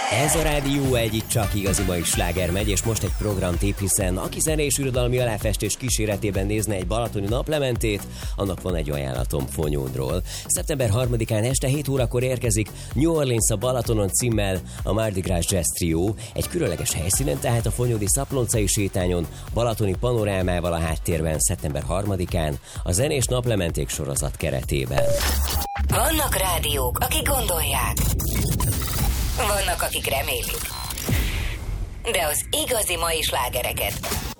Ez a rádió egyik csak igazi mai sláger megy, és most egy programtép, hiszen aki zenés irodalmi aláfestés kíséretében nézne egy balatoni naplementét, annak van egy ajánlatom Fonyódról. Szeptember 3-án este 7 órakor érkezik New Orleans a Balatonon címmel a Mardi Gras Jazz Trio, egy különleges helyszínen, tehát a fonyódi Szapploncai sétányon, balatoni panorámával a háttérben szeptember 3-án a zenés naplementék sorozat keretében. Vannak rádiók, akik gondolják. Vannak, akik remélik. De az igazi mai slágereket